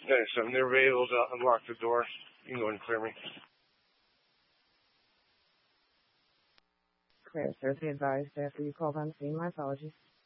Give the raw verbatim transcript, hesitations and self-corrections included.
Thanks. I'm never able to unlock the door. You can go and clear me. Clear, sir. Be advised after you called on scene. My apologies.